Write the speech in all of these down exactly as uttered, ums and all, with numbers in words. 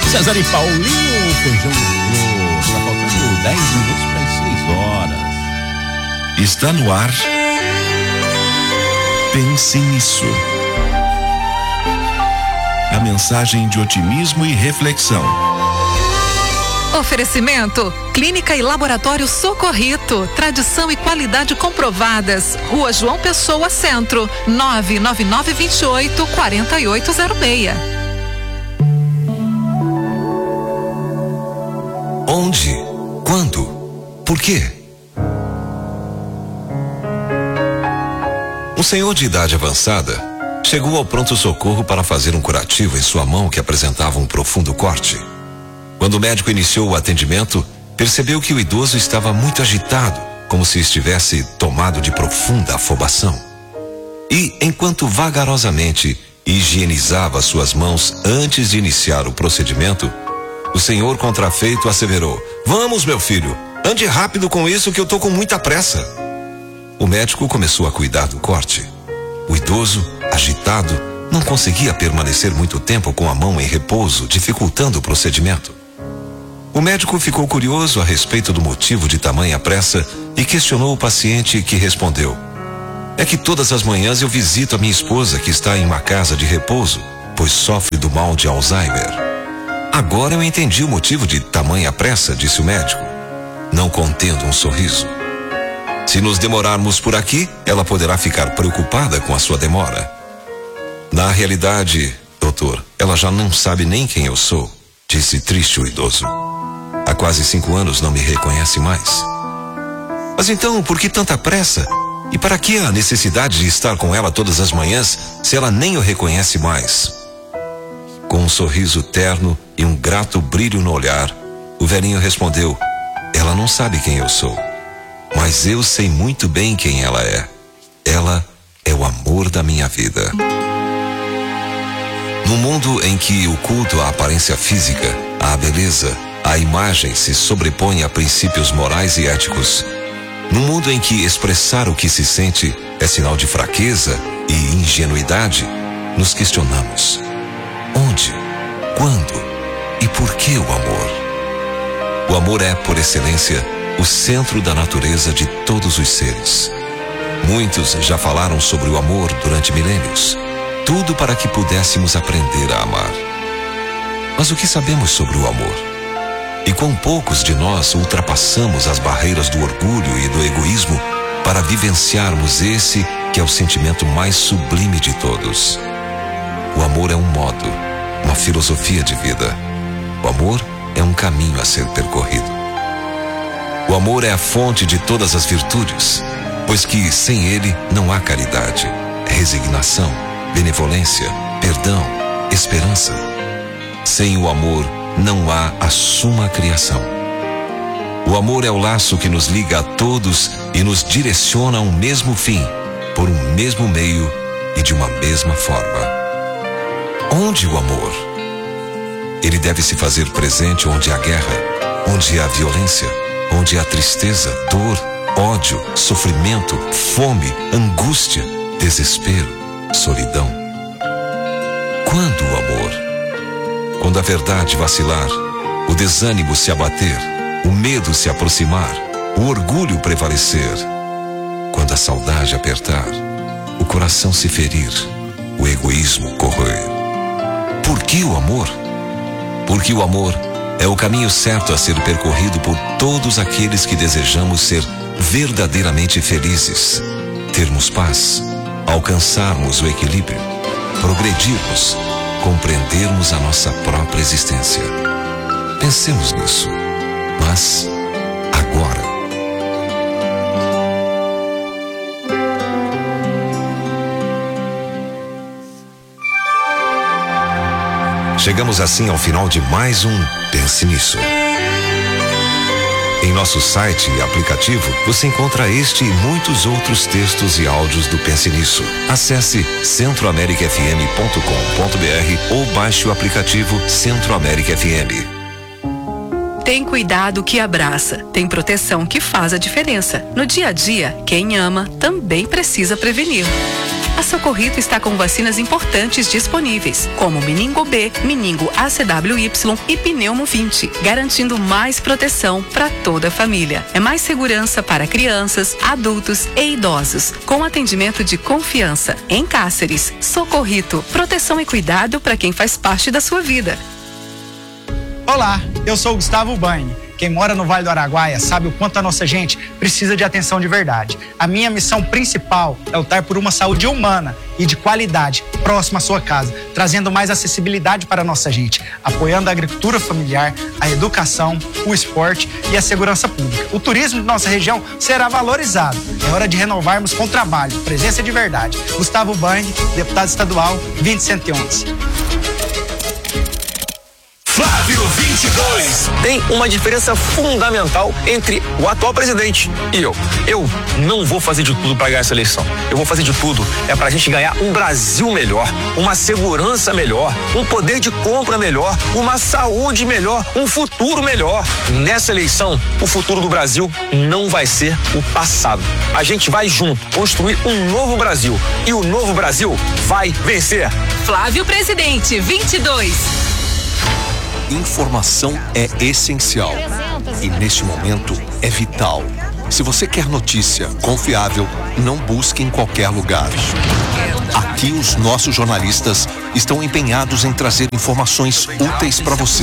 César e Paulinho, feijão grosso. Tá faltando dez minutos para as seis horas. Está no ar. Pense nisso. A mensagem de otimismo e reflexão. Oferecimento: Clínica e Laboratório Socorrito. Tradição e qualidade comprovadas. Rua João Pessoa, Centro. nove nove nove, dois oito, quatro oito zero seis. Onde? Quando? Por quê? Um senhor de idade avançada chegou ao pronto-socorro para fazer um curativo em sua mão que apresentava um profundo corte. Quando o médico iniciou o atendimento, percebeu que o idoso estava muito agitado, como se estivesse tomado de profunda afobação. E, enquanto vagarosamente higienizava suas mãos antes de iniciar o procedimento, o senhor contrafeito asseverou: "Vamos, meu filho, ande rápido com isso que eu tô com muita pressa." O médico começou a cuidar do corte. O idoso, agitado, não conseguia permanecer muito tempo com a mão em repouso, dificultando o procedimento. O médico ficou curioso a respeito do motivo de tamanha pressa e questionou o paciente, que respondeu: "É que todas as manhãs eu visito a minha esposa, que está em uma casa de repouso, pois sofre do mal de Alzheimer." "Agora eu entendi o motivo de tamanha pressa", disse o médico, não contendo um sorriso. "Se nos demorarmos por aqui, ela poderá ficar preocupada com a sua demora." "Na realidade, doutor, ela já não sabe nem quem eu sou", disse triste o idoso. "Há quase cinco anos não me reconhece mais." "Mas então, por que tanta pressa? E para que a necessidade de estar com ela todas as manhãs, se ela nem o reconhece mais?" Com um sorriso terno e um grato brilho no olhar, o velhinho respondeu: "Ela não sabe quem eu sou, mas eu sei muito bem quem ela é. Ela é o amor da minha vida." Num mundo em que o culto à aparência física, à beleza, à imagem se sobrepõe a princípios morais e éticos, num mundo em que expressar o que se sente é sinal de fraqueza e ingenuidade, nos questionamos: onde, quando e por que o amor? O amor é, por excelência, o centro da natureza de todos os seres. Muitos já falaram sobre o amor durante milênios, tudo para que pudéssemos aprender a amar. Mas o que sabemos sobre o amor? E quão poucos de nós ultrapassamos as barreiras do orgulho e do egoísmo para vivenciarmos esse que é o sentimento mais sublime de todos. O amor é um modo, uma filosofia de vida. O amor é um caminho a ser percorrido. O amor é a fonte de todas as virtudes, pois que sem ele não há caridade, resignação, benevolência, perdão, esperança. Sem o amor não há a suma criação. O amor é o laço que nos liga a todos e nos direciona a um mesmo fim, por um mesmo meio e de uma mesma forma. Onde o amor? Ele deve se fazer presente onde há guerra, onde há violência, onde há tristeza, dor, ódio, sofrimento, fome, angústia, desespero, solidão. Quando o amor? Quando a verdade vacilar, o desânimo se abater, o medo se aproximar, o orgulho prevalecer. Quando a saudade apertar, o coração se ferir, o egoísmo corroer. Por que o amor? Porque o amor é o caminho certo a ser percorrido por todos aqueles que desejamos ser verdadeiramente felizes, termos paz, alcançarmos o equilíbrio, progredirmos, compreendermos a nossa própria existência. Pensemos nisso, mas agora. Chegamos assim ao final de mais um Pense Nisso. Em nosso site e aplicativo, você encontra este e muitos outros textos e áudios do Pense Nisso. Acesse centro américa f m ponto com ponto b r ou baixe o aplicativo Centro América F M. Tem cuidado que abraça, tem proteção que faz a diferença. No dia a dia, quem ama também precisa prevenir. A Socorrito está com vacinas importantes disponíveis, como Meningo B, Meningo A C W Y e Pneumo vinte, garantindo mais proteção para toda a família. É mais segurança para crianças, adultos e idosos, com atendimento de confiança. Em Cáceres, Socorrito, proteção e cuidado para quem faz parte da sua vida. Olá, eu sou o Gustavo Bain. Quem mora no Vale do Araguaia sabe o quanto a nossa gente precisa de atenção de verdade. A minha missão principal é lutar por uma saúde humana e de qualidade próxima à sua casa, trazendo mais acessibilidade para a nossa gente, apoiando a agricultura familiar, a educação, o esporte e a segurança pública. O turismo de nossa região será valorizado. É hora de renovarmos com trabalho, presença de verdade. Gustavo Bang, deputado estadual, vinte cento e onze. Flávio vinte e dois. Tem uma diferença fundamental entre o atual presidente e eu. Eu não vou fazer de tudo para ganhar essa eleição. Eu vou fazer de tudo é pra gente ganhar um Brasil melhor, uma segurança melhor, um poder de compra melhor, uma saúde melhor, um futuro melhor. Nessa eleição, o futuro do Brasil não vai ser o passado. A gente vai junto construir um novo Brasil e o novo Brasil vai vencer. Flávio Presidente, vinte e dois. Informação é essencial e neste momento é vital. Se você quer notícia confiável, não busque em qualquer lugar. Aqui os nossos jornalistas estão empenhados em trazer informações úteis para você.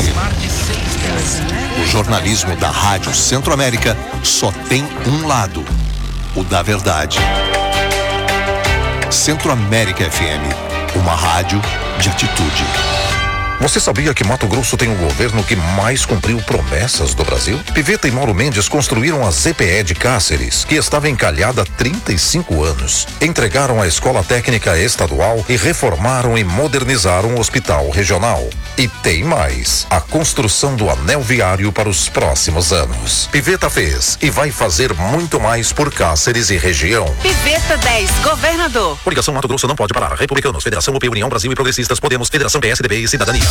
O jornalismo da Rádio Centro-América só tem um lado, o da verdade. Centro-América F M, uma rádio de atitude. Você sabia que Mato Grosso tem o governo que mais cumpriu promessas do Brasil? Piveta e Mauro Mendes construíram a Z P E de Cáceres, que estava encalhada há trinta e cinco anos. Entregaram a Escola Técnica Estadual e reformaram e modernizaram o Hospital Regional. E tem mais, a construção do anel viário para os próximos anos. Piveta fez e vai fazer muito mais por Cáceres e região. Piveta dez, governador. Coligação Mato Grosso não pode parar. Republicanos, Federação U P, União Brasil e Progressistas, Podemos, Federação P S D B e Cidadania.